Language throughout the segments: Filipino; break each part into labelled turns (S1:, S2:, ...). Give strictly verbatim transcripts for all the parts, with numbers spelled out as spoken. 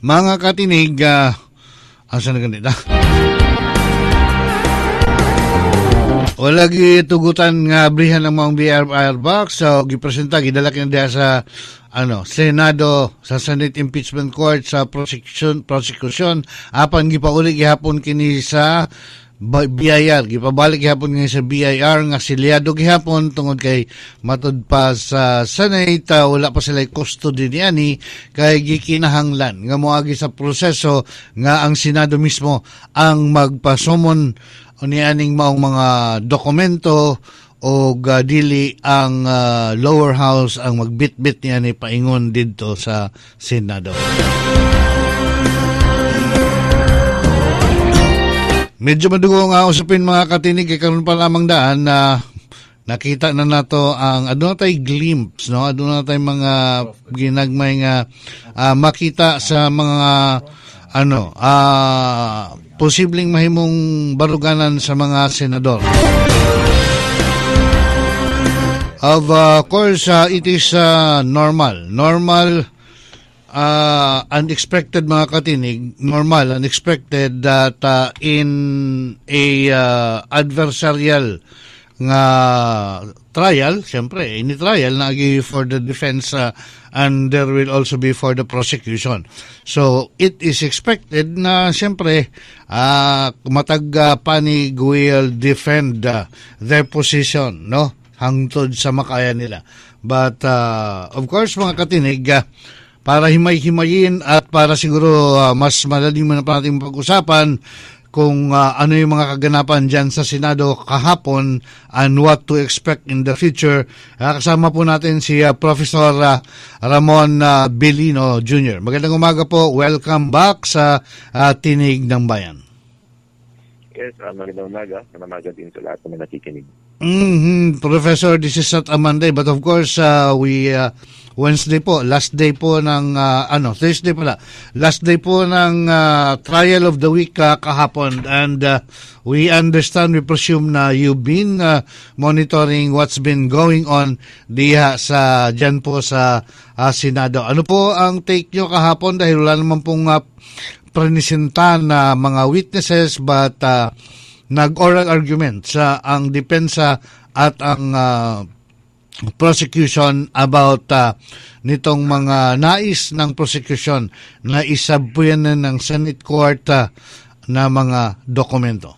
S1: Mga katinig, uh, asa na ganito? Wala gitugutan nga abrihan ng mga B R R box so gipresenta gidala kini diha sa ano Senado sa Senate Impeachment Court sa prosecution prosecution apan gipauli gihapon kini sa B I R gipabalik gihapon nga sa B I R nga silyado gihapon tungod kay matud pa sa Senate uh, wala pa sila custody niani kay gikinahanglan nga moagi sa proseso nga ang Senado mismo ang magpasumon o nianing maong mga dokumento o uh, dili ang uh, lower house ang magbitbit niya ni paingon dito sa Senado. Medyo madugo nga usapin mga katinig kay karon pa lamang daan na uh, nakita na nato ang ano tay glimpse no aduna tay mga ginagmay nga uh, makita sa mga ano ah uh, posibleng mahimong baruganan sa mga senador. Of uh, course, uh, it is uh, normal. Normal, uh, unexpected mga katinig, normal, unexpected that uh, in a uh, adversarial nga trial, siyempre, any trial na agi for the defense uh, and there will also be for the prosecution. So, it is expected na siyempre, uh, matag uh, panig will defend uh, their position, no? Hangtod sa makaya nila. But, uh, of course, mga katinig, uh, para himay-himayin at para siguro uh, mas malalim na pa natin pag-usapan kung uh, ano yung mga kaganapan dyan sa Senado kahapon and what to expect in the future. Uh, kasama po natin si uh, Professor uh, Ramon uh, Belino Junior Magandang umaga po. Welcome back sa uh, Tinig ng Bayan.
S2: Yes, uh, magandang umaga. Magandang umaga din sa lahat ng nakikinig.
S1: Mm-hmm. Professor, this is not a Monday, but of course, uh, we... Uh, Wednesday po, last day po ng, uh, ano, Thursday pala, last day po ng uh, trial of the week uh, kahapon and uh, we understand, we presume na you've been uh, monitoring what's been going on diha sa, dyan po sa uh, Senado. Ano po ang take nyo kahapon dahil wala naman pong uh, prenisinta na mga witnesses but uh, nag-oral argument sa ang depensa at ang uh, prosecution about uh, nitong mga nais ng prosecution na isabuyan ng Senate Court uh, na mga dokumento.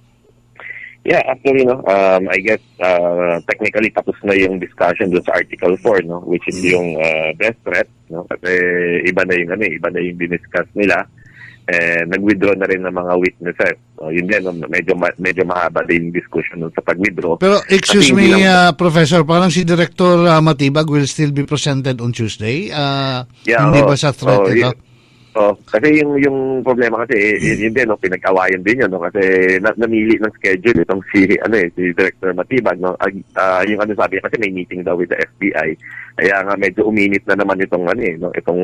S2: Yeah, actually, no, um, I guess uh, technically tapos na yung discussion doon sa Article four, no, which is yung uh, death threat, no, kasi iba na yung ano, iba na yung diniscuss nila. Eh, nag-withdraw na rin ng mga witnesses. So, yun din, medyo, medyo mahaba din yung discussion sa pag-withdraw.
S1: Pero, excuse
S2: Kasi
S1: me,
S2: lang,
S1: uh, Professor, parang si Director uh, Matibag will still be presented on Tuesday. Uh,
S2: yeah,
S1: hindi
S2: oh,
S1: ba sa threat
S2: oh,
S1: ito?
S2: Oh, kasi yung yung problema kasi, eh, yun din, no, pinag-awayan din yun, no, kasi na, namili ng schedule itong si, ano eh, si Director Matibag, no, uh, yung ano sabi, kasi may meeting daw with the F B I. Kaya nga medyo uminit na naman itong, ano eh, no, itong,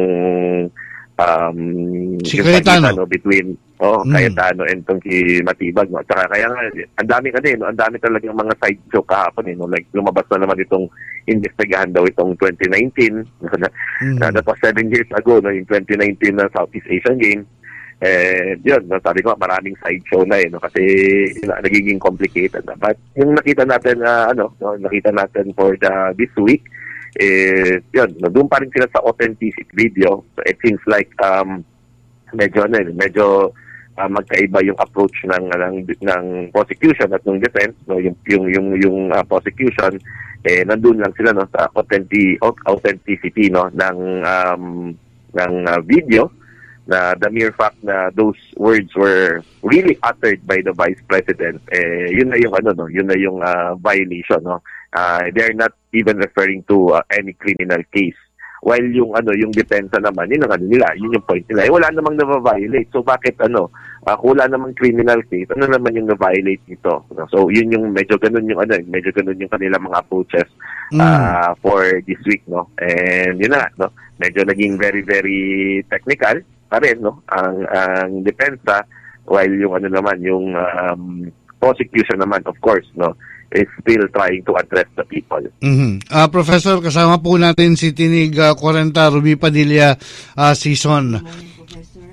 S2: um
S1: si Cayetano
S2: no, between oh mm. Cayetano and tong si Matibag, no. Saka kaya nga ang dami kasi, no, ang dami talagang mga side show kahapon, eh, no, like lumabas na naman itong investigahan daw itong twenty nineteen mm. na that was seven years ago, no, yung twenty nineteen na Southeast Asian Games. Eh yun, no, sabi ko maraming side show na, eh, no, kasi yun, nagiging complicated na. But yung nakita natin uh, ano no, nakita natin for the this week eh, yun, no, doon pa rin sila sa authenticity video. So it seems like um, medyo, ano, medyo uh, magkaiba yung approach ng, ng, ng prosecution at ng defense. No, yung, yung, yung, yung uh, prosecution, eh, nandun lang sila, no, sa authentic, authenticity, no, ng, um, ng uh, video, na the mere fact na those words were really uttered by the Vice President, eh, yun na yung, ano, no, yun na yung uh, violation, no. Uh, they're not even referring to uh, any criminal case. While yung ano, yung depensa naman, yun ang ano nila, yun yung point nila. Eh, wala namang na-violate. So bakit ano, uh, kung wala namang criminal case, ano naman yung na-violate nito? So yun yung medyo ganun yung ano, medyo ganun yung kanilang mga approaches uh, mm. for this week, no. And yun na, no. Medyo naging very very technical pa rin, no, ang ang depensa, while yung ano naman, yung um, prosecution naman, of course, no, is still trying to address the people.
S1: Mm-hmm. Uh, Professor, kasama po natin si Tinig uh, forty Ruby Padilla uh, Season.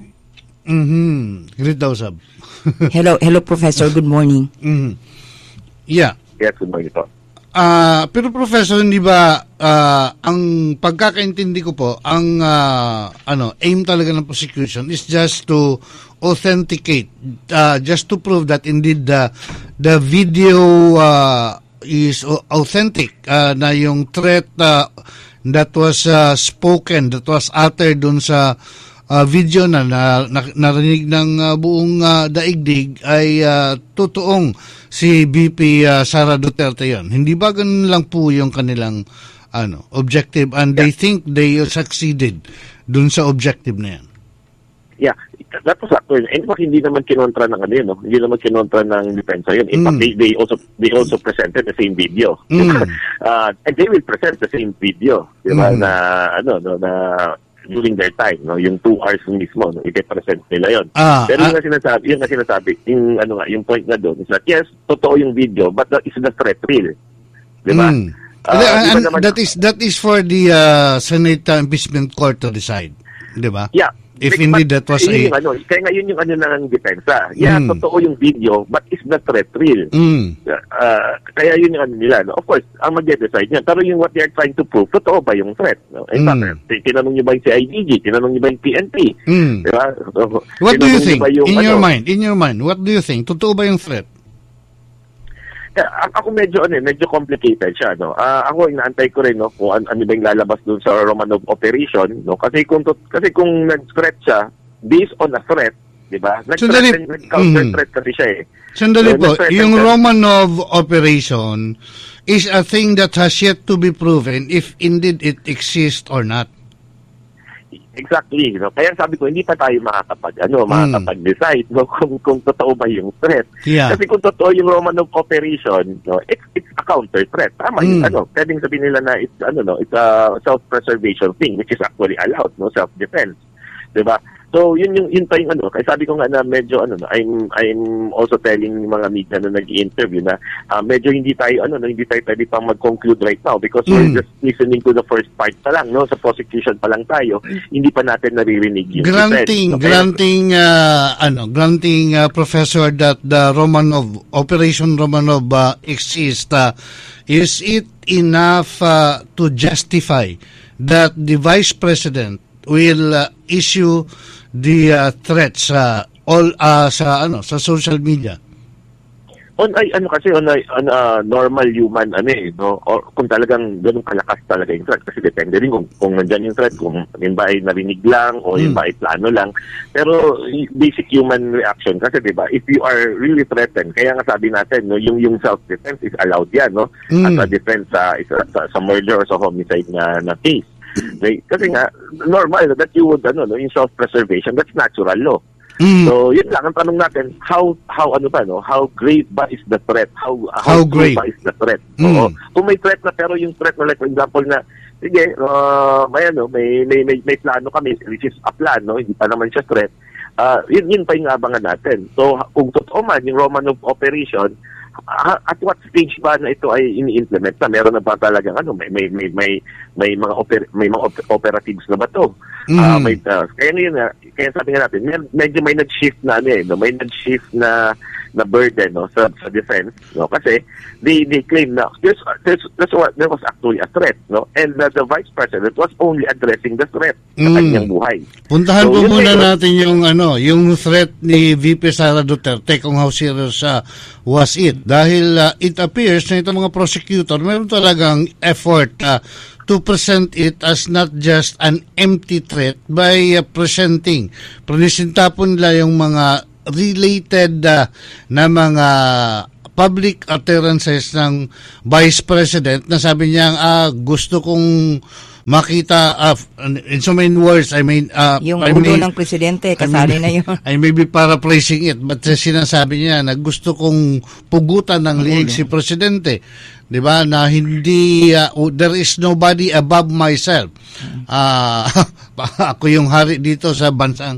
S1: Mm-hmm. Great daw, Sab.
S3: Hello, hello Professor. Good morning.
S1: Mm-hmm. Yeah.
S2: Yes, good morning po.
S1: Ah, pero Professor, hindi ba ah, ang pagkakaintindi ko po, ang ah, ano, aim talaga ng prosecution is just to authenticate, ah, just to prove that indeed the the video ah, is au- authentic, ah, na yung threat ah, that was ah, spoken, that was uttered dun sa ah, video na, na, na narinig ng ah, buong ah, daigdig ay ah, totoong si B P ah, Sara Duterte yon. Hindi ba ganun lang po yung kanilang ano objective, and they think they succeeded dun sa objective na yan?
S2: Yeah, that was actually, in fact, hindi naman kinontra ng ano yun, no? Hindi naman kinontra ng depensa yun. In
S1: Mm.
S2: fact, they, they also they also presented the same video.
S1: Mm.
S2: uh, and they will present the same video, di ba,
S1: Mm.
S2: na, ano, no, na during their time, no, yung two hours mismo, no, i-present nila yon.
S1: Ah,
S2: Pero yung
S1: ah.
S2: nga sinasabi, yung nga sinasabi, yung ano nga, yung point nga doon is that yes, totoo yung video, but that is the threat real. Di ba?
S1: Mm.
S2: Ah,
S1: And-
S2: iba
S1: and
S2: naman-
S1: that is that is for the uh, Senate uh, Impeachment Court to decide, di ba?
S2: Yeah.
S1: If
S2: But-
S1: indeed
S2: but
S1: that was
S2: yun
S1: a-
S2: yung ano, kaya nga yun yung ano ng depensa. Yeah,
S1: Mm.
S2: totoo yung video, but is the threat real?
S1: Mm.
S2: Uh, kaya yun yung ano nila. No? Of course, ang mag-decide niya. Pero yung what they are trying to prove, totoo ba yung threat? No? In fact,
S1: Mm.
S2: t- tinanong niyo ba yung C I D G? Tinanong niyo ba yung P N P?
S1: Mm.
S2: Diba? So,
S1: What do you
S2: tinanong niyo
S1: think?
S2: ba yung,
S1: In your
S2: ano,
S1: mind, in your mind, what do you think? Totoo ba yung threat?
S2: Kaya, a- ako medyo ano, eh, medyo complicated siya, no. Ah, ako inaantay ko rin, no, kung an- ano ba yung lalabas doon sa Romanov operation, no. Kasi kung tot- kasi kung nag-threat siya based on a threat, 'di ba?
S1: Sandali.
S2: Nag-threat, nag-counter
S1: Mhm.
S2: threat kasi siya eh.
S1: Sandali
S2: So,
S1: po,
S2: nag-threaten
S1: yung
S2: siya.
S1: Romanov operation is a thing that has yet to be proven if indeed it exists or not.
S2: Exactly, no. Kaya sabi ko hindi pa tayo makakapag ano,
S1: Mm.
S2: makakapag-decide no, kung kung totoo ba yung threat.
S1: Yeah.
S2: Kasi kung totoo yung Romanov operation, no, it's it's a counter threat. Tama yung
S1: Mm.
S2: ano, pwedeng sabihin nila na it's ano no, it's a self-preservation thing which is actually allowed, no, self-defense. 'Di ba? So, yun yung yun pa yung ano, kaya sabi ko nga na medyo ano, no, I'm I'm also telling yung mga media na nag-i-interview na ah, medyo hindi tayo ano, no, hindi tayo pwede pang mag-conclude right now because
S1: Mm.
S2: we're just listening to the first part pa lang, no, sa prosecution pa lang tayo. Hindi pa natin naririnig yung
S1: Granting,
S2: defense, no? Kaya-
S1: granting, uh, ano, granting, uh, Professor, that the Romanov, Operation Romanov uh, exists, uh, is it enough uh, to justify that the Vice President will uh, issue the uh, threats uh, all uh, sa ano sa social media?
S2: on ay ano kasi on, ay, on uh, normal human ano eh, no, or kung talagang ganun kalakas talaga yung threat kasi depende rin kung kung nandiyan yung threat, kung yun ba ay narinig lang o yun
S1: Hmm.
S2: ba ay plano lang. Pero y- basic human reaction kasi 'di ba, if you are really threatened, kaya nga sabi natin no, yung yung self defense is allowed yan, no,
S1: Hmm.
S2: as a defense sa, sa, sa, sa murder or sa homicide na na case. Okay? Kasi nga normal that you would ano no, in self preservation, that's natural law.
S1: Mm.
S2: So, yun lang ang tanong natin, how how ano ba no? How grave ba is the threat? How
S1: How
S2: true
S1: grave?
S2: ba is the threat?
S1: Mm.
S2: Oo. Kung may threat na pero yung threat na like for example na sige, uh, may ano, may may may, may plano kami, which is a plan, no? Hindi pa naman siya threat. Ah, yun yun pa yung abangan natin. So, kung totoo man yung Romanov operation, ah, at what stage ba na ito ay ini-implement na? Meron na ba talagang ano, may may may may, may mga oper, may mga op- operatives na ba to? Ah,
S1: Mm.
S2: may uh, kaya ngayon nga, kaya sabi nga natin, med- medyo may nag-shift na ano eh, no? May nag-shift na na burden no sa sa defense, no? Kasi they they claim na there's, there's, there's what, there was actually a threat, no? And uh, the vice president was only addressing the threat sa
S1: Mm.
S2: kanyang buhay.
S1: Puntahan
S2: So,
S1: po
S2: yun
S1: muna
S2: ngayon.
S1: natin yung ano, yung threat ni V P Sara Duterte kung how serious uh, was it. Dahil uh, it appears na itong mga prosecutor meron talagang effort uh, to present it as not just an empty threat by uh, presenting. Presinta po nila yung mga related uh, na mga public utterances ng Vice President na sabi niya, ah, gusto kong makita, uh, in so many words, I mean, uh,
S3: Yung
S1: I
S3: ulo
S1: may-
S3: ng presidente,
S1: I
S3: kasali
S1: may,
S3: na yun.
S1: I may be paraphrasing it, but sinasabi niya na gusto kong pugutan ng liig si Presidente. Di ba? Na hindi, uh, oh, there is nobody above myself. Ah, ako yung hari dito sa bansang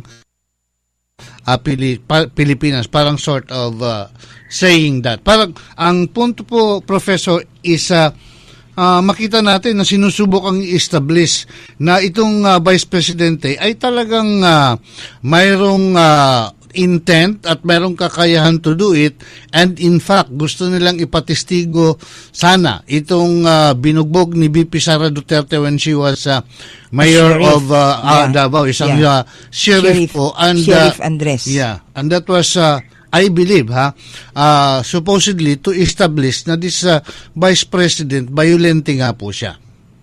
S1: uh, Pili, pa, Pilipinas. Parang sort of uh, saying that. Parang, ang punto po, Professor, is uh, ah, makita natin na sinusubok ang i-establish na itong ah, Vice Presidente ay talagang ah, mayroong ah, intent at mayroong kakayahan to do it, and in fact gusto nilang ipatistigo sana itong ah, binugbog ni B P Sara Duterte when she was ah, mayor
S3: Sheriff.
S1: of ah, ah,
S3: Yeah.
S1: Davao, isang
S3: Yeah.
S1: ah, sheriff,
S3: Sheriff-
S1: po, and
S3: Sheriff
S1: ah,
S3: Andres.
S1: yeah, and that was uh, I believe ha uh, supposedly to establish na this uh, Vice President violenting nga po siya.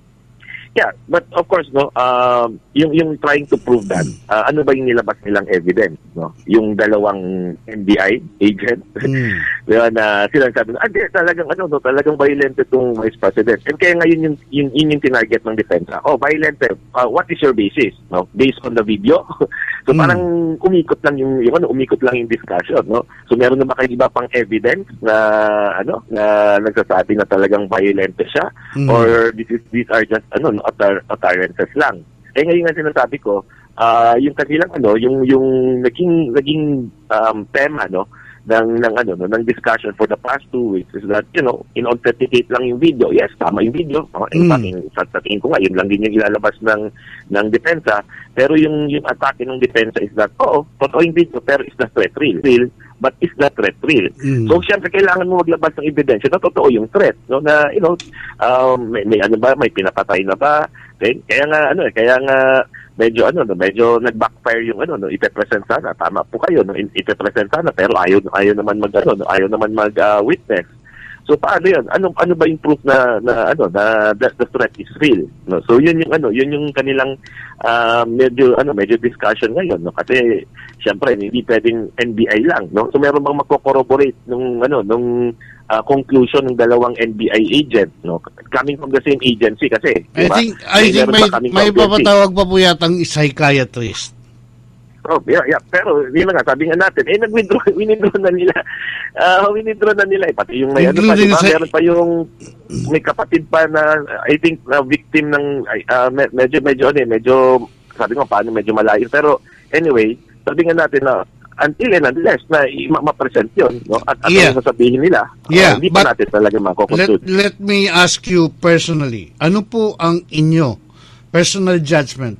S2: Yeah, but of course, no, um, yung yung trying to prove that, uh, ano ba yung nilabas nilang evidence, no? Yung dalawang N B I agent,
S1: Mm.
S2: diba, na sila sabi, ah, di, talagang ano, no, talagang violent itong Vice President. And kaya ngayon yung, yung, yung, yung tinarget ng depensa. Oh, violent, uh, what is your basis? No? Based on the video? so
S1: Mm.
S2: parang umikot lang yung, yung ano, umikot lang yung discussion, no? So meron na ba kayo iba pang evidence na ano, na nagsasabi na talagang violent siya?
S1: Mm.
S2: Or this is these are just ano, no, uttar- utterances lang. Eh ngayon nga sinasabi ko, ah yung kanilang ano, yung yung naging naging um, tema no ng ng ano no ng discussion for the past two weeks is that, you know, in-authenticate lang yung video. Yes, tama yung video. Oh, in
S1: Mm.
S2: fact, in- sa sa tingin ko nga, yun lang din yung ilalabas ng ng depensa. Pero yung yung atake ng depensa is that, oo, totoo yung video, pero is the threat real? Real, but is the threat real?
S1: Mm.
S2: So, siyempre, kailangan mo maglabas ng ebidensya na totoo yung threat, no? Na, you know, um, may, may ano ba, may pinapatay na ba? Okay? Kaya nga, ano eh, kaya nga, medyo, ano, no, medyo nag-backfire yung, ano, no, ipe-present sana. Tama po kayo, no, ipe-present sana, pero ayaw, ayaw naman mag, ano, no, ayaw naman mag-witness. So, paano yun? Ano, ano ba yung proof na, na ano, na that the threat is real? No? So, yun yung, ano, yun yung kanilang, uh, medyo, ano, medyo discussion ngayon, no? Kasi, syempre, hindi pwedeng N B I lang, no? So, meron bang magko-corroborate nung, ano, nung uh, conclusion ng dalawang N B I agent, no? Coming from the same agency kasi,
S1: I
S2: diba?
S1: think I think
S2: meron
S1: may
S2: pa kaming
S1: may
S2: agency.
S1: papatawag pa po yatang psychiatrist.
S2: Oh, yeah, yeah. Pero, yun na nga, sabi nga natin, eh, nag-withdraw, winidraw na nila. Ah, winidraw na nila, eh. Pati yung may, ano pa,
S1: Including
S2: diba?
S1: sa-
S2: Meron pa yung, may kapatid pa na, I think, na victim ng, uh, medyo, medyo, ano eh, medyo, sabi ko, paano, medyo malayo. Pero, anyway, sabi nga natin na, until and unless na i- ma-present yun, no? At ano
S1: Yeah.
S2: yung sasabihin nila,
S1: Yeah,
S2: uh, hindi pa
S1: but
S2: natin talaga
S1: Let,
S2: makoconclude.
S1: let me ask you personally, ano po ang inyo personal judgment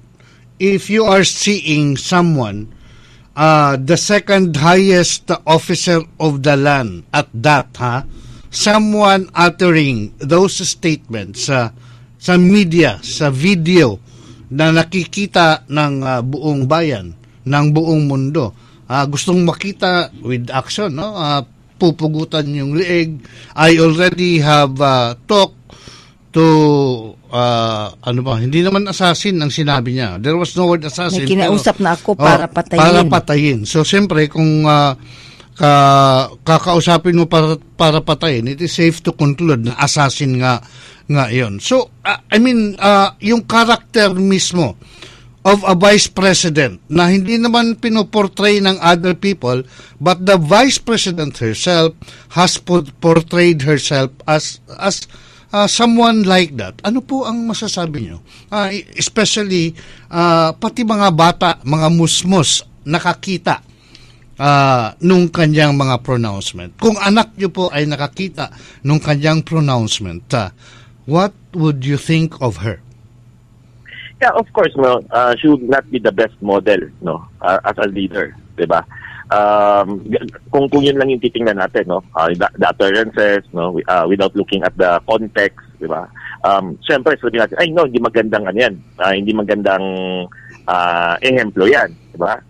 S1: if you are seeing someone, uh, the second highest officer of the land at that, ha, someone uttering those statements sa sa media, sa video na nakikita ng uh, buong bayan, ng buong mundo, uh, gustong makita with action, no? Uh, pupugutan yung leeg. I already have uh, talked to uh, ano ba, hindi naman assassin ang sinabi niya. There was no word assassin.
S3: May kinausap
S1: pero-
S3: na ako para
S1: Oh,
S3: patayin.
S1: Para patayin. So, siyempre, kung uh, ka, kakausapin mo para, para patayin, it is safe to conclude na assassin nga nga yon. So, uh, I mean, uh, yung character mismo of a vice president na hindi naman pinoportray ng other people, but the vice president herself has put, portrayed herself as as uh, someone like that. Ano po ang masasabi nyo? Uh, especially, uh, pati mga bata, mga musmos, nakakita uh, nung kanyang mga pronouncement. Kung anak nyo po ay nakakita nung kanyang pronouncement, uh, what would you think of her?
S2: Yeah, of course, no. Uh, she would not be the best model, no, uh, as a leader, 'di ba? Um, kung kung yun lang yung titingnan natin, no, uh, the, the utterances, no, uh, without looking at the context, 'di ba? Um, syempre, sabi natin, ay no, hindi magandang ano yan, uh, hindi magandang uh, ehemplo yan, 'di ba?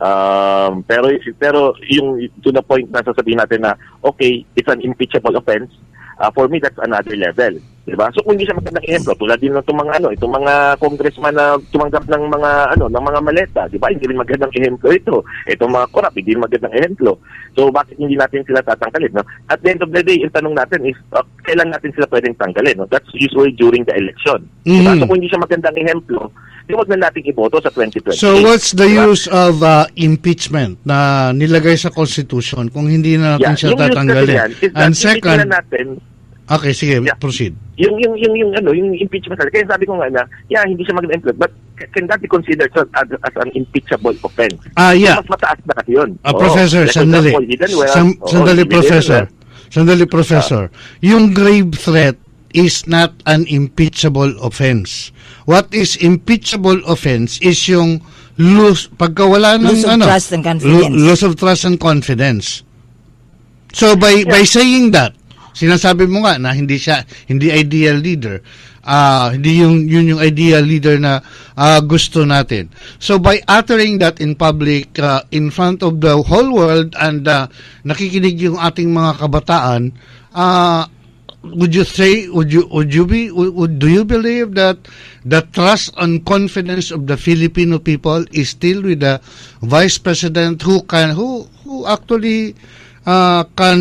S2: Um, pero pero yung to the point na sasabihin natin na okay, it's an impeachable offense. Uh, for me, that's another level. Diba? So, kung hindi siya magandang ehemplo, tulad din ng itong mga, ano, itong mga congressman na tumanggap ng mga, ano, ng mga maleta, diba? Hindi rin magandang ehemplo ito. Itong mga corrupt, hindi rin magandang ehemplo. So, bakit hindi natin sila tatanggalin, no? At the end of the day, yung tanong natin is, uh, kailan natin sila pwedeng tanggalin, no? That's usually during the election. Diba?
S1: Mm.
S2: So, kung hindi siya magandang ehemplo, di wag na natin iboto sa twenty twenty.
S1: So, what's the
S2: Diba?
S1: use of uh, impeachment na nilagay sa Constitution kung hindi na natin
S2: Yeah,
S1: siya
S2: yung use kasi
S1: tatanggalin?
S2: yan is that
S1: And
S2: titignan
S1: second,
S2: natin,
S1: okay, sige,
S2: Yeah.
S1: proceed.
S2: yung yung yung yung ano yung impeachment talaga. Kaya sabi ko nga na yeah, hindi siya magandang employed, but can that be considered as, as, as an impeachable offense?
S1: Ah, yeah.
S2: Mas mataas na kasi yun.
S1: Ah,
S2: Oo.
S1: Professor,
S2: Like, for
S1: sandali.
S2: example, hidden wealth.
S1: Sam-
S2: Oo,
S1: sandali,
S2: hidden
S1: Professor.
S2: wealth.
S1: Sandali, Professor. Yung grave threat is not an impeachable offense. What is impeachable offense is yung lose, pagkawala ng
S3: Loss of
S1: ano,
S3: trust and confidence.
S1: lo- loss of trust and confidence. So by by saying that, sinasabi mo nga na hindi siya hindi ideal leader. Ah, hindi yung yun yung ideal leader na ah, gusto natin. So by uttering that in public ah, in front of the whole world and ah, nakikinig yung ating mga kabataan, ah would you say would you would you be would, would do you believe that the trust and confidence of the Filipino people is still with the vice president who can who who actually uh, can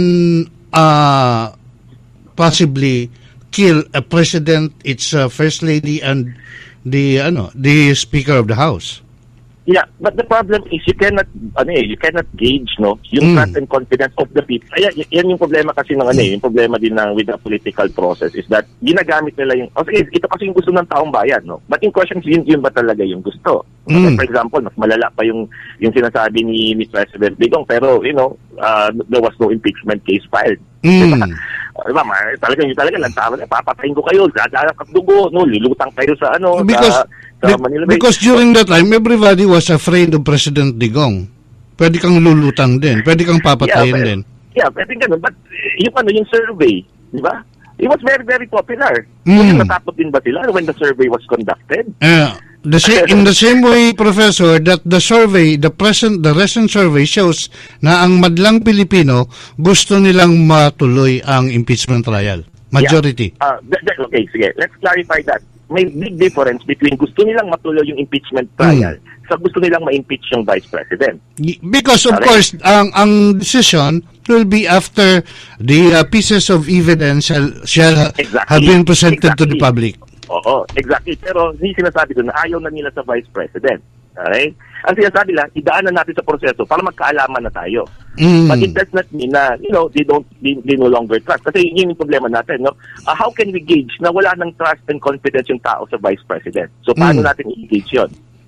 S1: uh, possibly kill a president, its uh, first lady, and the ano the speaker of the house?
S2: Yeah, but the problem is you cannot ano eh, you cannot gauge no yung
S1: Mm.
S2: trust and confidence of the people. Ay, y- yan yung problema kasi ng ano eh, yung problema din ng with the political process is that ginagamit nila yung oh, sige, ito kasi yung gusto ng taong bayan no. But in question yun, yun ba talaga yung gusto?
S1: Mm.
S2: For example, mas malala pa yung yung sinasabi ni, ni President Digong pero you know, uh, there was no impeachment case filed.
S1: Mm.
S2: Uh, diba, ma, talagang yung talaga lang tama, papatayin ko kayo, dadalak at dugo, no, lulutang kayo sa ano,
S1: Because
S2: sa, sa
S1: be-
S2: Manila Bay.
S1: because during that time everybody was afraid of President Digong. Pwede kang lulutang din, pwede kang papatayin
S2: yeah,
S1: din.
S2: Yeah, pwede ganun. But eh, yung ano, yung survey, di ba? It was very, very popular.
S1: Mm.
S2: So, natakot din ba sila when the survey was conducted?
S1: Uh, the sa- in the same way, Professor, that the survey, the present, the recent survey shows na ang madlang Pilipino gusto nilang matuloy ang impeachment trial. Majority.
S2: Uh, th- th- okay, sige. Let's clarify that. May big difference between gusto nilang matuloy yung impeachment trial
S1: Mm.
S2: sa gusto nilang ma-impeach yung vice president.
S1: Y- Because of
S2: Correct.
S1: course, ang ang decision will be after the uh, pieces of evidence shall, shall
S2: Exactly.
S1: have been presented to the
S2: Exactly.
S1: public.
S2: Oo, exactly. Pero hindi sinasabi doon na ayaw na nila sa vice president. Okay? Ang sinasabi lang, idaanan natin sa proseso para magkaalaman na tayo.
S1: Mm.
S2: But it does not mean na, you know, they don't, they, they no longer trust. Kasi yun yung problema natin, no? Uh, how can we gauge na wala ng trust and confidence yung tao sa vice president? So, paano
S1: Mm.
S2: natin i-gauge yun?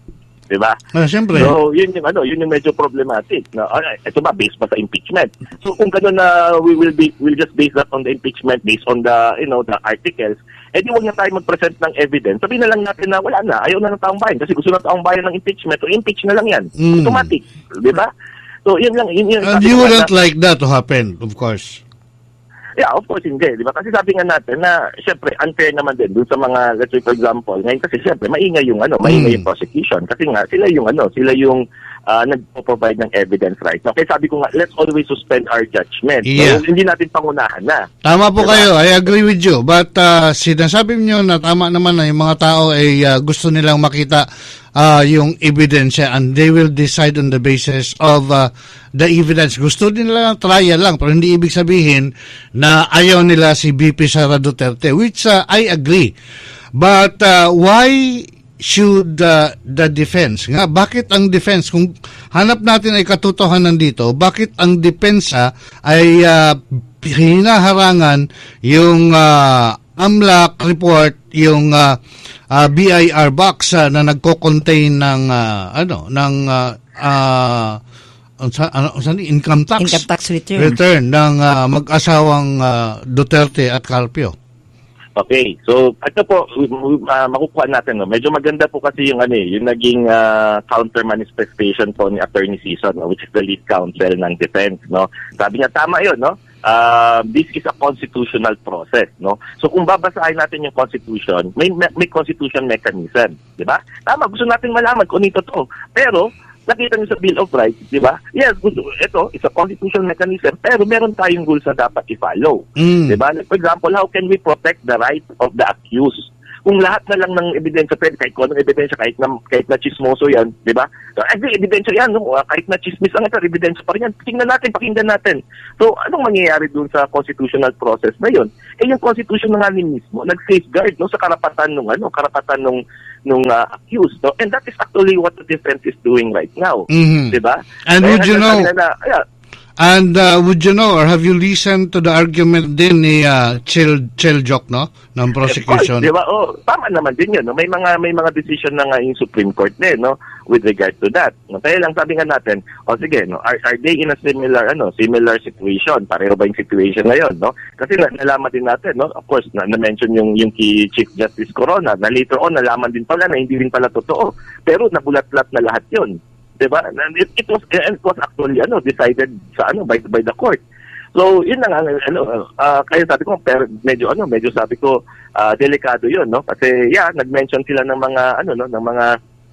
S2: Diba?
S1: Ah, siyempre.
S2: So, yun yung, ano, yun yung medyo problematic. Na, alright, ito ba, based pa sa impeachment? So, kung gano'n na we will be, we'll just base that on the impeachment based on the, you know, the articles, eh di huwag na tayo mag-present ng evidence. Sabihin na lang natin na wala na, ayaw na ng taong bayan kasi gusto ng taong bayan ng impeachment, so impeach na lang yan.
S1: Mm.
S2: Automatic. Di ba? So, yun lang. Yun, yun,
S1: And
S2: sabi
S1: you
S2: ko
S1: wouldn't
S2: na-
S1: like that to happen, of course.
S2: Yeah, of course hindi, di ba? Kasi sabi nga natin na, syempre, unfair naman din dun sa mga, let's say for example, ngayon kasi syempre, maingay yung ano, maingay
S1: Mm.
S2: yung prosecution. Kasi nga, sila yung ano, sila yung uh, nagpo-provide ng evidence right now. Kaya sabi ko nga, let's always suspend our judgment.
S1: Yeah.
S2: So, hindi natin pangunahan na.
S1: Tama po
S2: Diba?
S1: kayo, I agree with you. But uh, sinasabi niyo na tama naman na yung mga tao ay uh, gusto nilang makita uh, yung ebidensya and they will decide on the basis of uh, the evidence. Gusto nila lang trial lang pero hindi ibig sabihin na ayaw nila si B P Sara Duterte, which uh, I agree. But uh, why should uh, the defense, nga, bakit ang defense, kung hanap natin ay katotohanan dito, bakit ang depensa ay uh, hinaharangan yung uh, AMLAC report, yung uh, uh, B I R box uh, na nagko-contain ng uh, ano, ng uh, uh, sa, ano, saan, income tax,
S3: Income tax return.
S1: return ng uh, mag-asawang uh, Duterte at Carpio.
S2: Okay, so ito po, uh, makukuha natin. No? Medyo maganda po kasi yung, ano, eh, yung naging uh, counter-manifestation po ni Attorney Sison, no? Which is the lead counsel ng defense. No? Sabi niya, tama yun, no? Uh, this is a constitutional process. No? So kung babasahin natin yung constitution, may, may constitution mechanism. Di ba? Tama, gusto natin malaman kung ito to. Pero, nakita niyo sa Bill of Rights, di ba? Yes, gusto, ito, it's a constitutional mechanism, pero meron tayong rules na dapat i-follow.
S1: Mm.
S2: Di ba? Like, for example, how can we protect the rights of the accused? Kung lahat na lang ng ebidensya, pwede, kahit kung anong ebidensya, kahit na, kahit na chismoso yan, di ba? So, eh, ebidensya yan, no? Kahit na chismis ang ito, ebidensya pa rin yan. Tingnan natin, pakinggan natin. So, anong mangyayari dun sa constitutional process na yun? Eh, yung constitution na nga mismo, nag-safeguard, no, sa karapatan nung, ano, karapatan nung, nung uh, accused, no? And that is actually what the defense is doing right now.
S1: Mhm.
S2: Di ba?
S1: And
S2: Kaya
S1: would you
S2: nagsasabi
S1: know-
S2: na, na, yeah,
S1: And uh, would you know, or have you listened to the argument din ni uh, Chil Chiljok, no, ng prosecution?
S2: Of course, di ba? Oh, tama naman din yun. No? May mga may mga decision na nga yung Supreme Court din, no, with regard to that. No? Kaya lang sabi nga natin, oh sige, no, are, are they in a similar ano, similar situation? Pareho ba yung situation ngayon, no? Kasi na, nalaman din natin, no, of course, na, na-mention yung yung kay Chief Justice Corona, na later on nalaman din pala na hindi rin pala totoo. Pero nabulat-lat na lahat yun. Diba? It, it was it was actually ano decided sa ano by by the court. So yun na nga ano uh, kaya sabi ko pero medyo ano medyo sabi ko uh, delikado yun, no? Kasi yeah, nag-mention sila ng mga ano no ng mga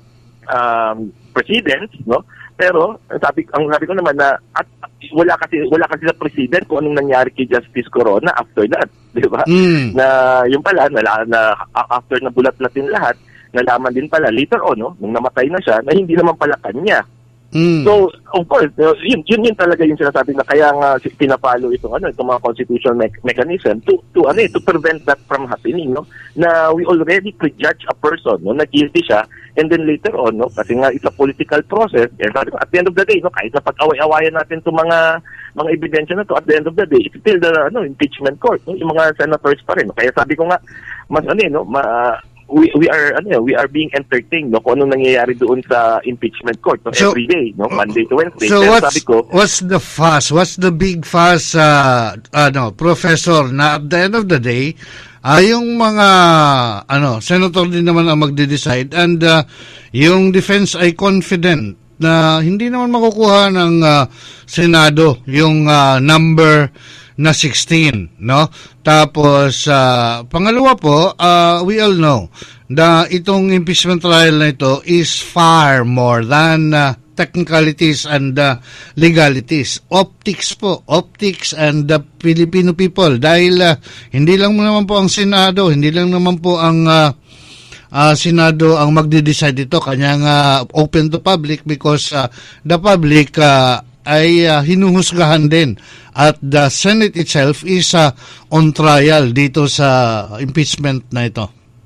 S2: um, precedents, no? Pero sabi ang sabi ko naman na at, wala kasi wala kasi sa precedent kung anong nangyari kay Justice Corona after that, di ba? Mm. Na yung pala na, na after na bulat-latin lahat, nalaman din pala later on, no, nung namatay na siya, na hindi naman pala kanya. Mm. So, of course, uh, yun, yun yun talaga yung sinasabi na kaya nga pinapalo itong ano, itong mga constitutional me- mechanism to to ano, to prevent that from happening, no? Na we already prejudge a person, no, na guilty siya, and then later on, no, kasi nga it's a political process, and at the end of the day, no, kahit na pag-away-awayan natin itong mga mga ebidensya na to, at the end of the day, it's still the ano, impeachment court, no, yung mga senators pa rin. No? Kaya sabi ko nga, mas ano, no, ma, we we are ano we are being entertained, no, kung anong nangyayari doon sa impeachment court, no, so, every day, no, Monday to Wednesday.
S1: So what's, sabi ko, what's the fuss? What's the big fuss, uh, ano, Professor, na at the end of the day, uh, yung mga ano senator din naman ang magde-decide, and uh, yung defense ay confident na hindi naman makukuha ng uh, Senado yung uh, number na sixteen, no? Tapos, uh, pangalawa po, uh, we all know na itong impeachment trial na ito is far more than uh, technicalities and uh, legalities. Optics po, optics and the Filipino people. Dahil uh, hindi lang naman po ang Senado, hindi lang naman po ang uh, uh, Senado ang magde-decide ito. Kanyang uh, open to public because uh, the public uh, ay uh, hinuhusgahan din, at the Senate itself is uh, on trial dito sa impeachment na ito.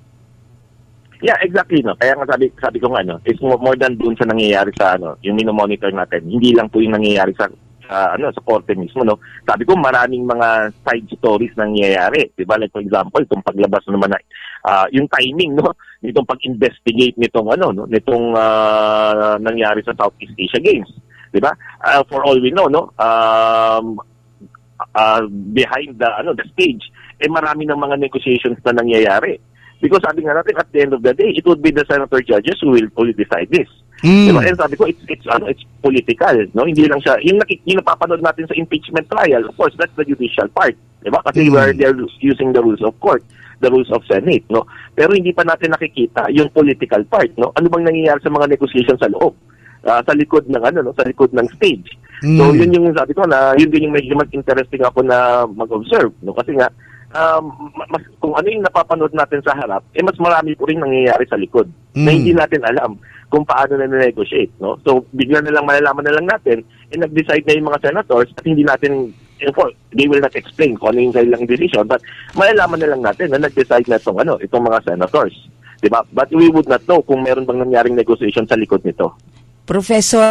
S2: Yeah, exactly, no. Kaya nga sabi sabi ko nga, no, it's more, more than dun sa nangyayari sa ano, yung minomonitor natin. Hindi lang po yung nangyayari sa sa ano sa korte mismo, no. Sabi ko maraming mga side stories nangyayari, 'di ba? Like for example, itong paglabas naman na uh, yung timing, no, nitong pag-investigate nitong ano, no, nitong uh, nangyari sa Southeast Asia Games. Diba? Uh, for all we know, no, um, uh, behind the ano the stage, eh marami ng mga negotiations na nangyayari. Because sabi nga natin, at the end of the day, it would be the senator judges who will fully decide this. Mm. Diba? And sabi ko, it's it's ano, it's political, no? Hindi lang siya yung, nakik- yung napapanood natin sa impeachment trial. Of course, that's the judicial part, diba? Kasi mm. where they're using the rules of court, the rules of Senate, no? Pero hindi pa natin nakikita yung political part, no? Ano bang nangyayari sa mga negotiations sa loob? Uh, sa likod ng ano no sa likod ng stage. Mm. So yun yung sabi ko na yun din yung medyo mas interesting ako na mag-observe, no, kasi nga um, mas, kung ano yung napapanood natin sa harap, eh mas marami po rin nangyayari sa likod mm. na hindi natin alam kung paano na negotiate, no. So bigla na lang malalaman na lang natin, eh nag-decide na yung mga senators at hindi natin, in fact, they will not explain kung ano yung kailang decision, but malalaman na lang natin na nag-decide na itong ano itong mga senators, diba? But we would not know kung meron bang nangyaring negotiation sa likod nito.
S3: Professor,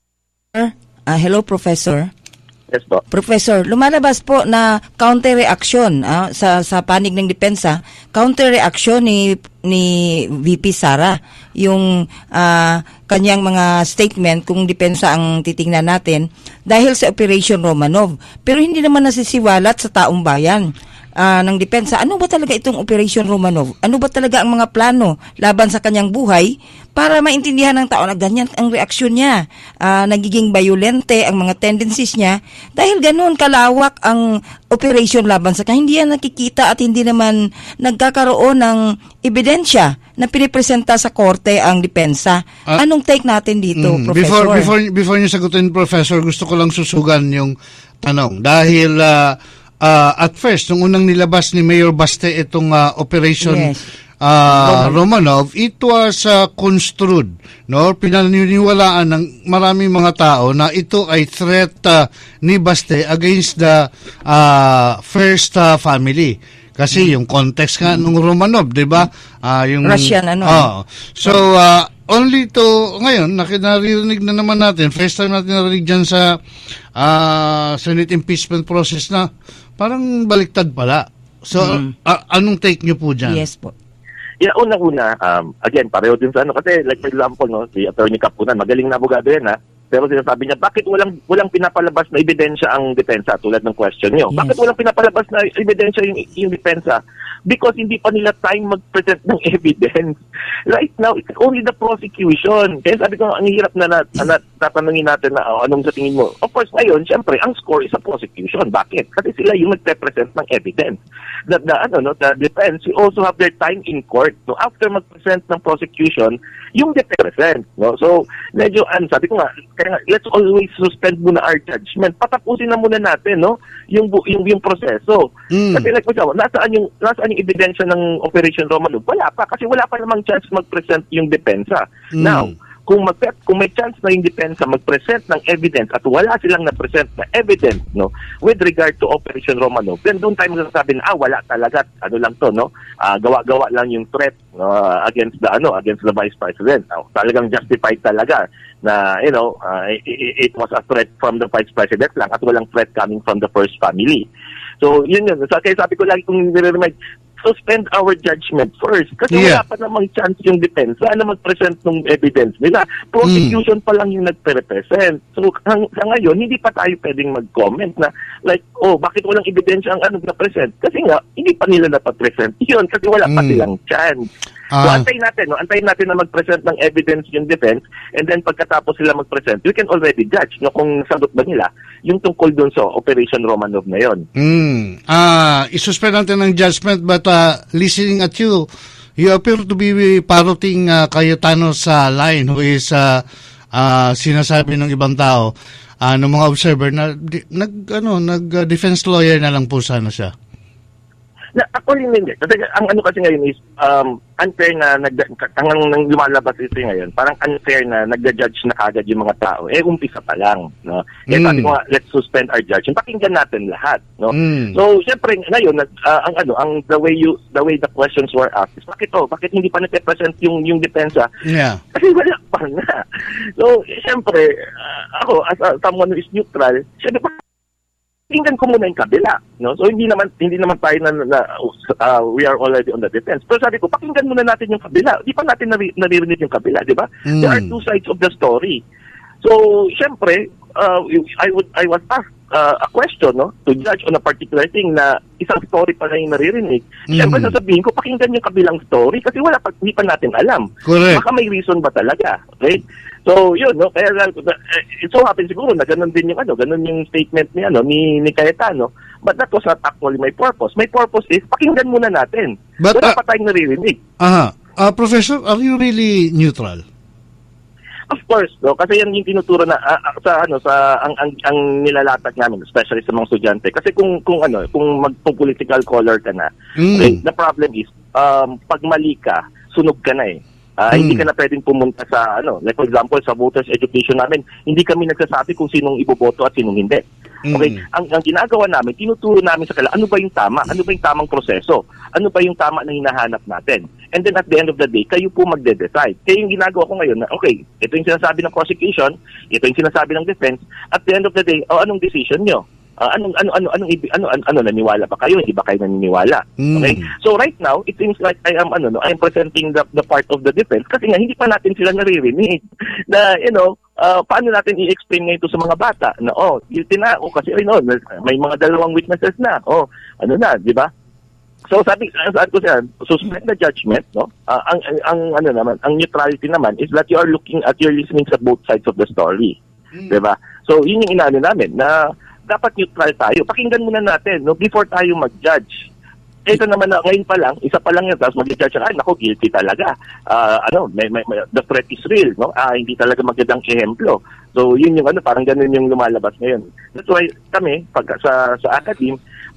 S3: uh, hello Professor.
S2: Yes po.
S3: Professor, lumalabas po na counter-reaction uh, sa sa panig ng depensa, counter-reaction ni ni V P Sara, yung uh, kanyang mga statement kung depensa ang titingnan natin dahil sa Operation Romanov. Pero hindi naman nasisiwalat sa taong bayan. Uh, ng depensa, ano ba talaga itong Operation Romanov? Ano ba talaga ang mga plano laban sa kanyang buhay para maintindihan ng tao na ganyan ang reaksyon niya, uh, nagiging violente ang mga tendencies niya dahil ganoon kalawak ang operation laban sa kanya. Hindi yan nakikita at hindi naman nagkakaroon ng ebidensya na pinipresenta sa korte ang depensa. Uh, Anong take natin dito, mm, Professor?
S1: Before, before, before niyo sagutin, Professor, gusto ko lang susugan yung tanong dahil uh, Uh, at first, nung unang nilabas ni Mayor Baste itong uh, Operation yes. uh, Romanov, it was uh, construed, no? Pinaniniwalaan ng maraming mga tao na ito ay threat uh, ni Baste against the uh, first uh, family. Kasi mm. yung context nga nung Romanov, di ba? Uh, yung
S3: Russian, ano?
S1: Uh, so, uh, only to, ngayon, nakinaririnig na naman natin, first time natin narinig dyan sa uh, Senate impeachment process na parang baliktad pala. So, mm-hmm. uh, anong take nyo po dyan?
S3: Yes po.
S2: Yeah, unang-una, um, again, pareho din sa ano, kasi like for example, no, si Attorney Capunan, magaling na abogado yan, ha? Pero sinasabi niya, bakit walang walang pinapalabas na ebidensya ang depensa tulad ng question niyo?
S3: Yes.
S2: Bakit walang pinapalabas na ebidensya yung, yung depensa? Because hindi pa nila time mag-present ng evidence. Right now, it's only the prosecution. Kaya sabi ko, ang hirap na, na, na tatanungin natin na oh, anong sa tingin mo. Of course, ngayon, syempre, ang score is a prosecution. Bakit? Kasi sila yung nagpe-present ng evidence. The, the, ano, no, the defense, you also have their time in court. So, after mag-present ng prosecution, yung defense, no? So, medyo, ano, sabi ko nga, kaya nga, let's always suspend muna our judgment. Patapusin na muna natin, no? Yung, yung, yung proseso. Mm. Kasi like, masama, nasaan yung, nasaan yung ebidensya ng Operation Romanov? Wala pa, kasi wala pa namang chance mag-present yung depensa. Mm. Now, kung mag kung may chance na yung depensa mag-present ng evidence at wala silang na-present na evidence, no, with regard to Operation Romanov, then doon tayo magsasabi na, ah, wala talaga, ano lang to, no, uh, gawa-gawa lang yung threat uh, against the, ano, against the Vice President. Uh, talagang justified talaga na, you know, uh, it, it was a threat from the Vice President lang at walang threat coming from the first family. So, yun yun. So, kaya sabi ko lagi kung nire-remind, suspend our judgment first. Kasi yeah. wala pa namang chance yung depensa na mag-present ng evidence nila. Prosecution mm. pa lang yung nag-represent. So, hang, sa ngayon, hindi pa tayo pwedeng mag-comment na, like, oh, bakit walang ebidensya ang ano na-present? Kasi nga, hindi pa nila napapresent yun kasi wala pa mm. silang chance. So, uh, antayin natin, no? Antayin natin na mag-present ng evidence yung defense and then pagkatapos sila mag-present, we can already judge, no, kung sagot ba nila yung tungkol dun sa Operation Romanov na yun.
S1: Mm. Ah, uh, isuspend natin ng judgment but uh, listening at you, you appear to be parroting uh, Cayetano sa line who is uh, uh, sinasabi ng ibang tao, uh, ng mga observer na di, nag, ano, nag-defense lawyer na lang po sana siya.
S2: Na, ako rin hindi. Kasi ang ano kasi ngayon is, um, unfair na, nag, hanggang nang lumalabas ito ngayon, parang unfair na nagda-judge na kagad yung mga tao. Eh, umpisa pa lang. No? Kaya mm. sabi ko nga, let's suspend our judgment. Pakinggan natin lahat. No? Mm. So, syempre, ngayon, uh, ang ano, ang the way you, the way the questions were asked is, bakit to? Bakit hindi pa nag-present yung, yung depensa?
S1: Yeah.
S2: Kasi wala pa nga. So, syempre, uh, ako, as uh, someone who is neutral, syempre, tingnan ko muna yung kabila, no? So hindi naman hindi naman tayo na, na uh, we are already on the defense. Pero sabi ko, pakinggan muna natin yung kabila. Di pa natin nari, naririnig yung kabila, di ba? Mm. There are two sides of the story. So, syempre, uh, I would I was asked uh, a question, no, to judge on a particular thing na isang story pa na yung naririnig. Mm. Syempre, sasabihin ko, pakinggan yung kabilang story kasi wala pa, hindi pa natin alam.
S1: Correct.
S2: Baka may reason ba talaga, right? So, yun, no, kaya it so happens siguro na ganun din yung ano, ganun yung statement ni ano ni ni Cayetano. But that was not actually my purpose. My purpose is pakinggan muna natin. But, wala uh, pa tayong naririnig.
S1: Aha. Uh, Professor, are you really neutral?
S2: Of course, no, kasi yan yung tinuturo na uh, sa ano sa ang ang, ang nilalatag namin, especially sa mga estudyante. Kasi kung kung ano, kung magpo-political color ka na, mm. okay, the problem is um pag mali ka, sunog ka na eh. Uh, mm. Hindi ka na pwedeng pumunta sa, ano, like for example, sa voters education namin, hindi kami nagsasabi kung sinong iboboto at sinong hindi. Okay? Mm. Ang, ang ginagawa namin, tinuturo namin sa kanila, ano ba yung tama? Ano ba yung tamang proseso? Ano ba yung tama na hinahanap natin? And then at the end of the day, kayo po magde-decide. Kaya yung ginagawa ko ngayon na, okay, ito yung sinasabi ng prosecution, ito yung sinasabi ng defense, at the end of the day, oh, anong decision nyo? Uh, anong ano ano anong ano ano, ano naniwala ba kayo, hindi ba kayo naniniwala? Mm. Okay? So right now, it seems like I am ano no, I am presenting the the part of the defense kasi nga hindi pa natin sila naririnig na, you know, uh, paano natin i-explain ngayon ito sa mga bata na oh, guilty na o kasi ay no, may mga dalawang witnesses na. Oh, ano na, di ba? So sabi sabi ko siya, suspend the judgment, no? Uh, ang, ang ang ano naman, ang neutrality naman is that you are looking at you're listening sa both sides of the story. Mm. Di ba? So yun yung inaano namin na dapat neutral tayo. Pakinggan muna natin, no, before tayo mag-judge. Ito naman na ngayon pa lang, isa pa lang yan, tapos mag-judge ay nako, guilty talaga. Uh, ano, may, may, may, the threat is real, no? Ah, hindi talaga magandang ehemplo. So, yun yung ano, parang ganun yung lumalabas ngayon. That's why kami, pag sa sa academe,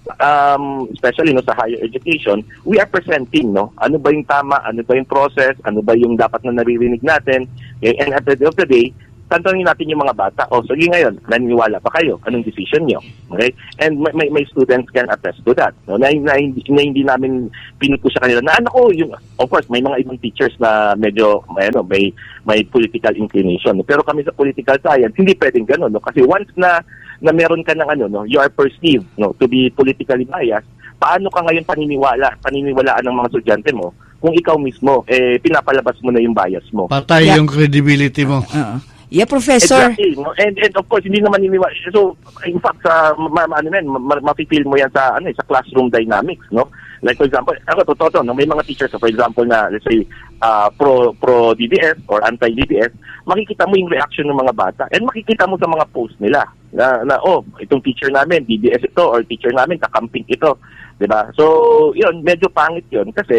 S2: um, especially no sa higher education, we are presenting, no, ano ba yung tama, ano ba yung process, ano ba yung dapat na naririnig natin, okay? And at the end of the day, tanongin natin yung mga bata, oh, sige ngayon, naniniwala pa kayo, anong decision nyo? Okay? And may, may, may students can attest to that. No? Na, na, hindi, na hindi namin pinupo sa kanila. Na ano ko, yung, of course, may mga ibang teachers na medyo may, ano, may, may political inclination. No? Pero kami sa political science, hindi pwedeng gano'n. No? Kasi once na, na meron ka ng ano, no, you are perceived no, to be politically biased, paano ka ngayon paniniwala, paniniwalaan ng mga estudyante mo kung ikaw mismo, eh, pinapalabas mo na yung bias mo?
S1: Patay
S3: Yeah.
S1: yung credibility mo.
S3: Uh-uh. Yeah, Professor.
S2: Exactly. No? And, and of course, hindi naman niniwala. So, in fact, sa, ma, ma, ano yan, ma, ma-feel mo yan sa, ano, sa classroom dynamics, no? Like, for example, ako, totoo to, no? May mga teachers, so, for example, na, let's say, uh, pro, pro-D D S or anti-D D S, makikita mo yung reaction ng mga bata and makikita mo sa mga post nila na, na oh, itong teacher namin, D D S ito, or teacher namin, kakamping ito. Diba? So, yun, medyo pangit yun kasi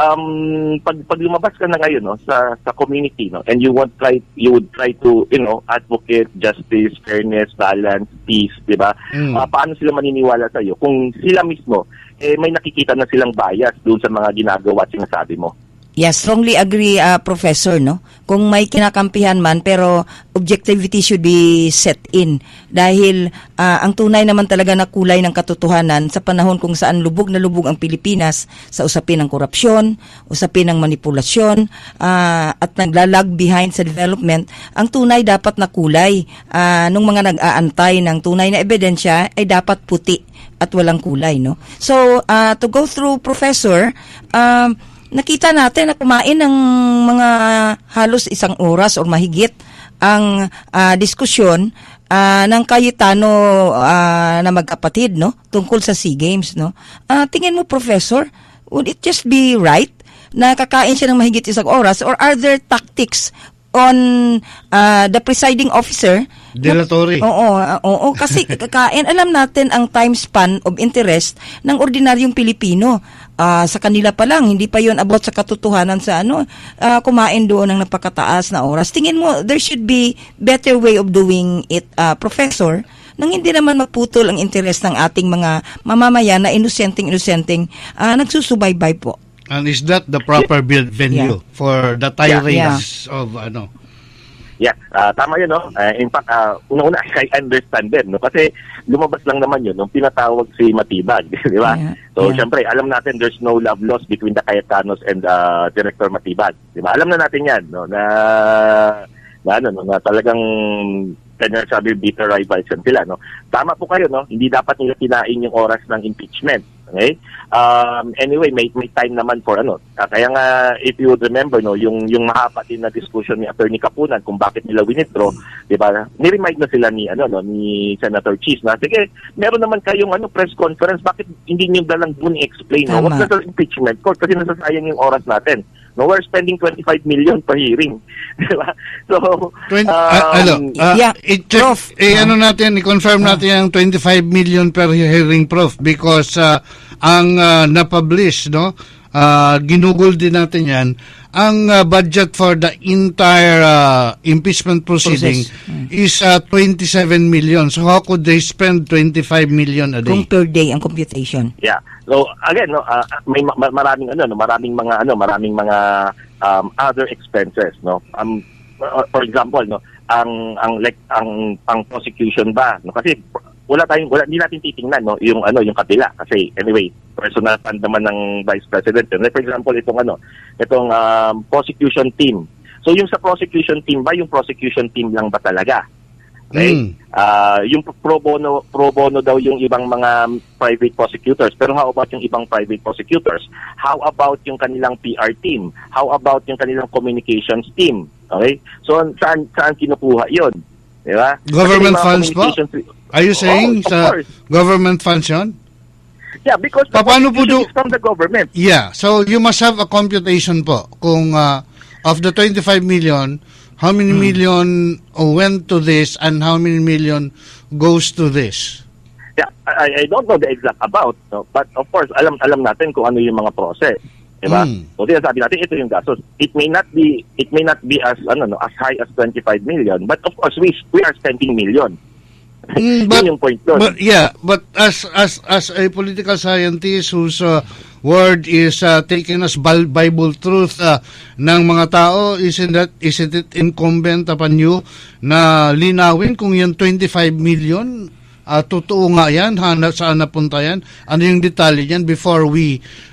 S2: um, pag, pag lumabas ka na ngayon no, sa, sa community no, and you want try, you would try to, you know, advocate justice, fairness, balance, peace, diba? Mm. Uh, paano sila maniniwala sa iyo kung sila mismo, eh, may nakikita na silang bias doon sa mga ginagawa at sinasabi mo?
S3: Yes, strongly agree, uh, Professor, no? Kung may kinakampihan man, pero objectivity should be set in. Dahil uh, ang tunay naman talaga na kulay ng katotohanan sa panahon kung saan lubog na lubog ang Pilipinas sa usapin ng korupsyon, usapin ng manipulasyon, uh, at naglalag behind sa development, ang tunay dapat na kulay uh, nung mga nag-aantay ng tunay na ebidensya ay dapat puti at walang kulay, no? So, uh, to go through, Professor, um, nakita natin na kumain ng mga halos isang oras o mahigit ang uh, diskusyon uh, ng Cayetano uh, na magkapatid, no, tungkol sa SEA Games, no. Uh, tingin mo, Professor, would it just be right na kakain siya ng mahigit isang oras, or are there tactics on uh, the presiding officer?
S1: Dilatory.
S3: Oo, uh, oo, kasi kakain, alam natin ang time span of interest ng ordinaryong Pilipino. Uh, sa kanila pa lang, hindi pa yon about sa katotohanan sa ano, uh, kumain doon ng napakataas na oras. Tingin mo, there should be better way of doing it, uh, Professor, nang hindi naman maputol ang interest ng ating mga mamamayan na inosenteng-inosenteng uh, nagsusubaybay po.
S1: And is that the proper build venue
S3: Yeah.
S1: for the tirades
S3: Yeah.
S1: of ano?
S2: Yeah, uh, tama yun, no? Uh, in fact, uh, una-una, I understand din, no? Kasi lumabas lang naman yun nung pinatawag si Matibag, di ba?
S3: Yeah.
S2: So,
S3: Yeah.
S2: syempre, alam natin there's no love lost between the Cayetanos and uh, Director Matibag, di ba? Alam na natin yan, no? Na, na, ano, no? Na talagang, kanya sabi, bitter rivals yan sila, no? Tama po kayo, no? Hindi dapat nila kinain yung oras ng impeachment. Okay? Um, anyway, may, may time naman for ano. Uh, kaya nga, if you would remember, no, yung, yung mahaba din na discussion ni Attorney Kapunan kung bakit nila withdraw, di ba? Niremind na sila ni, ano, no, ni Senator Cheese na, sige, meron naman kayong ano, press conference, bakit hindi nyo dalang doon i-explain? No? Huwag na sa impeachment court kasi nasasayang yung oras natin. No, we're spending twenty-five million per hearing. Di ba? So,
S1: twenty,
S2: um,
S1: uh, ano, uh,
S3: yeah,
S1: i-check,
S3: Prof.
S1: eh, ano natin, i-confirm natin yung twenty-five million per hearing, Prof, because uh, ang uh, na-publish, no, uh, ginugol din natin yan, ang uh, budget for the entire uh, impeachment proceeding
S3: Process.
S1: is uh, twenty-seven million. So how could they spend twenty-five million a day?
S3: Kung per day ang computation.
S2: Yeah. So again, no, uh, may ma- maraming ano, no, maraming mga ano, maraming mga um, other expenses, no. Um for example, no, ang ang like ang ang prosecution ba, no, kasi wala tayong wala hindi natin titingnan, no, yung ano, yung kabila kasi anyway, personal fund naman ng Vice President. Like for example, itong ano, itong um, prosecution team. So yung sa prosecution team ba, yung prosecution team lang ba talaga? Okay?
S1: Mm.
S2: Uh, yung pro bono, pro bono daw yung ibang mga private prosecutors. Pero how about yung ibang private prosecutors? How about yung kanilang P R team? How about yung kanilang communications team? Okay? So, saan, saan kinukuha yun? Diba?
S1: Government funds po? Are you saying
S2: oh,
S1: sa government funds yun?
S2: Yeah, because the
S1: Paano po do-
S2: prosecution is from the government.
S1: Yeah, so you must have a computation po kung uh, of the twenty-five million, how many hmm. million went to this and how many million goes to this?
S2: Yeah, I, I don't know the exact amount, no? But of course, alam alam natin kung ano yung mga process, diba? Mm. So, sabi natin ito yung gastos. It may not be it may not be as ano no, as high as twenty-five million, but of course we we are spending million.
S1: Mm, but,
S2: yun yung point doon.
S1: But yeah, but as as as a political scientist who's uh, word is uh, taken as Bible truth uh, ng mga tao, isn't that, isn't it incumbent upon you na linawin kung yung twenty-five million, uh, totoo nga yan, hanap saan napunta yan, ano yung detalye yan before we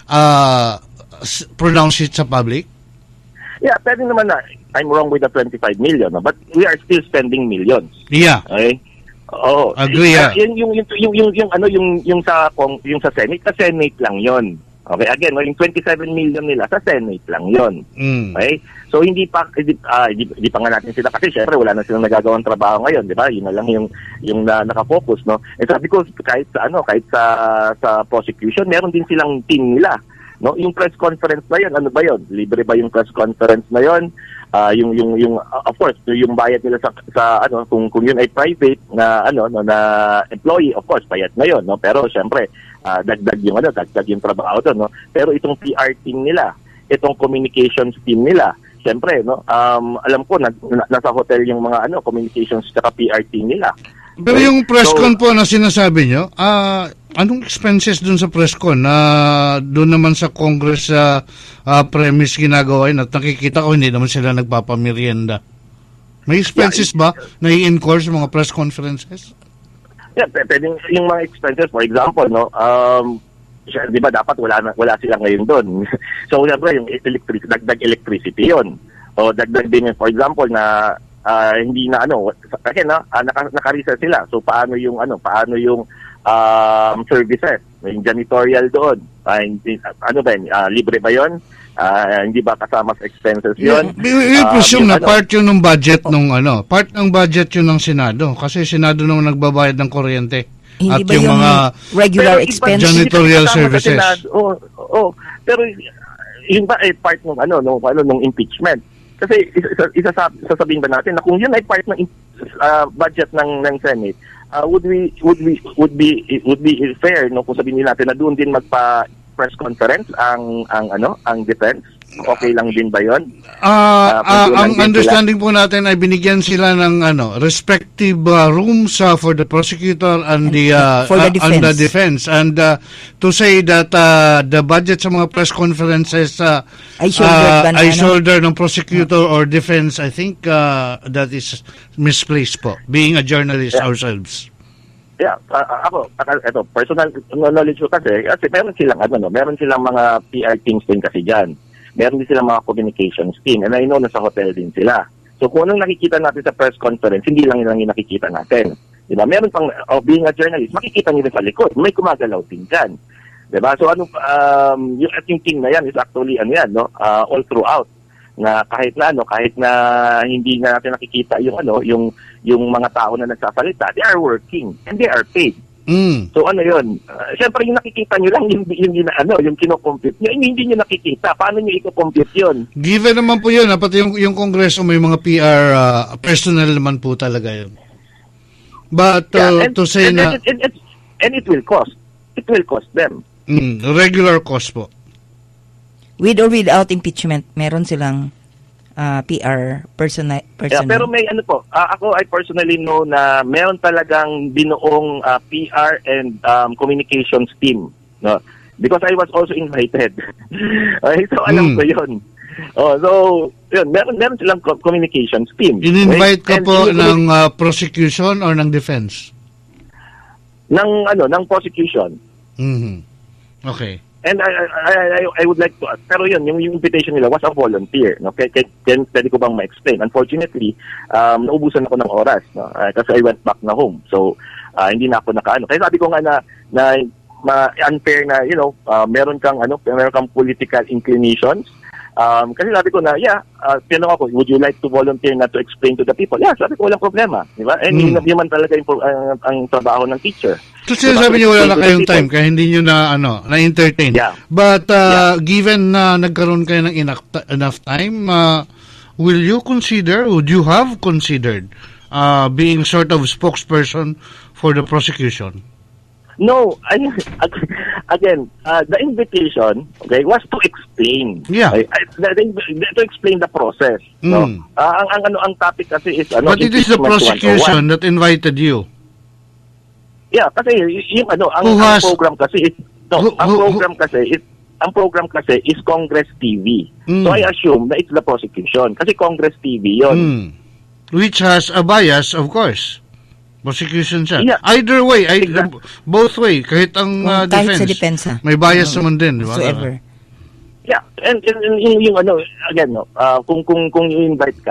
S1: uh, pronounce it sa public?
S2: Yeah, pwede naman na I'm wrong with the twenty-five million, no? But we are still spending millions.
S1: Yeah.
S2: Okay? Oo.
S1: Agree.
S2: Uh, yung, yung, yung, yung, yung, yung, ano, yung, yung sa, yung sa Senate, sa Senate lang yon. Okay, again, no, yung twenty-seven million nila, sa Senate lang yon.
S1: Mm.
S2: Okay? So, hindi pa, hindi, uh, hindi, hindi pa nga natin sila, kasi syempre, wala na silang nagagawang trabaho ngayon, di ba? Yun na lang yung, yung na, nakafocus, no? And sabi ko, kahit sa, ano, kahit sa, sa prosecution, meron din silang team nila. No, yung press conference na yun, ano ba yun? Libre ba yung press conference na yun? Uh, yung yung yung uh, of course, yung bayad nila sa, sa ano, kung kung yun ay private na ano no na employee, of course bayad na yun, no? Pero syempre, uh, dagdag yung ano, dagdag yung trabaho doon, no? Pero itong P R team nila, itong communications team nila, syempre, no? Um, alam ko na, na nasa hotel yung mga ano, communications at P R team nila.
S1: Pero yung press con po na sinasabi nyo, ah, uh, anong expenses dun sa press con na uh, doon naman sa Congress uh, uh, premise ginagawa yun at nakikita ko hindi naman sila nagpapamerienda. May expenses yeah, ba na i-incur sa mga press conferences?
S2: Yeah, pwedeng yung mga expenses, for example, no, um, di ba dapat wala na, wala sila ngayon doon. So, siyempre, yung electric, dagdag electricity yun. O dagdag din, for example, na Uh, hindi na ano kasi na uh, naka, naka-reset sila. So paano yung ano, paano yung um, services, yung janitorial doon? Uh, hindi, ano ba yun? Uh, libre ba 'yon? Uh, hindi ba kasama sa expenses 'yon?
S1: I uh, presume na ano, part 'yun ng budget oh. nung ano, part ng budget 'yun ng Senado kasi Senado naman nagbabayad ng kuryente.
S3: Hindi
S1: at
S3: ba
S1: yung,
S3: yung
S1: mga
S3: regular expenses,
S1: janitorial services.
S2: Oh, oh, pero yun ba ay part ng ano, no, ano nung impeachment? Kasi isa, isa sasabihin ba natin na kung yun ay part ng uh, budget ng ng Senate, uh, would we would we would be would be fair no kung sabihin natin na doon din magpa press conference ang ang ano ang defense? Okay lang din ba 'yon?
S1: Uh, uh, uh, ang understanding sila po natin ay binigyan sila ng ano respective uh, rooms uh, for the prosecutor and the uh,
S3: for the defense.
S1: Uh, and the defense and uh, to say that uh, the budget sa mga press conferences uh,
S3: ay shoulder,
S1: uh, ay shoulder ng prosecutor or defense, I think uh, that is misplaced po being a journalist yeah. ourselves.
S2: Yeah, uh, ako, ito, personal knowledge ko kasi, kasi meron silang ano no, meron silang mga P R teams din kasi diyan. Meron din silang mga communications team. And I know na sa hotel din sila. So kung anong nakikita natin sa press conference, hindi lang yun ang nakikita natin. Diba? Meron pang, oh, being a journalist, makikita nyo rin sa likod. May kumagalaw din dyan. Diba? So ano, um, yung, yung team na yan is actually, ano yan, no? Uh, all throughout. Na kahit na, ano, kahit na hindi na natin nakikita yung, ano, yung, yung mga tao na nagsasalita, they are working and they are paid.
S1: Mm.
S2: So ano yun? Uh, Siyempre yung nakikita nyo lang yung, yung, yung, ano, yung kinocompute nyo, hindi nyo nakikita. Paano nyo i-compute yun?
S1: Given naman po yun, pati yung, yung Kongreso may mga P R uh, personnel naman po talaga yun. But uh,
S2: yeah, and,
S1: to say
S2: and,
S1: na...
S2: And, and, and, and it will cost. It will cost them.
S1: Mm, regular cost po.
S3: With or without impeachment, meron silang Uh, P R personnel.
S2: Yeah, pero may ano po, uh, ako I personally know na meron talagang binuong uh, P R and um, communications team, no? Because I was also invited. Okay, so alam mm. ko 'yun. Oh, so yun, meron meron silang communications team.
S1: In-invite
S2: right?
S1: ka po in- ng uh, prosecution or ng defense?
S2: Ng ano, ng prosecution.
S1: Mhm. Okay.
S2: And I, I I I would like to, pero yun, yung, yung invitation nila was a volunteer. No? Kaya, kaya pwede ko bang ma-explain? Unfortunately, um, naubusan ako ng oras. No? Uh, kasi I went back na home. So, uh, hindi na ako nakaano. Kaya sabi ko nga na, na ma- unfair na, you know, uh, meron kang, ano, meron kang political inclinations. Um, kasi sabi ko na, yeah, uh, tinanong ako, would you like to volunteer na to explain to the people? Yeah, sabi ko, walang problema. Di ba? And mm. yun naman talaga yung, uh, ang trabaho ng teacher.
S1: So sinasabi niyo wala na kayong time kaya hindi niyo na ano na-entertain.
S2: Yeah.
S1: But uh,
S2: yeah.
S1: given na uh, nagkaroon kayo ng enough, enough time, uh, will you consider, would you have considered uh, being sort of spokesperson for the prosecution?
S2: No, I, again, uh, the invitation, okay, was to explain.
S1: Yeah.
S2: Okay? I, the, the, to explain the process. Mm. No? Uh, ang, ang ano ang topic kasi is ano.
S1: But it is the prosecution that invited you.
S2: Yeah, kasi yung ano, ang,
S1: has,
S2: ang program kasi is no,
S1: who,
S2: ang
S1: who,
S2: program
S1: who,
S2: kasi is ang program kasi is Congress T V.
S1: Mm.
S2: So I assume na it's the prosecution kasi Congress T V yon.
S1: Mm. Which has a bias, of course. Prosecution siya.
S2: Yeah.
S1: Either way, I,
S2: Exactly.
S1: both way, kahit ang uh,
S3: Kahit
S1: defense,
S3: sa depensa.
S1: may bias naman din, di ba?
S3: Whatsoever.
S2: Yeah, and, and, and yung, yung ano, again, no, uh, kung, kung, kung you invite ka,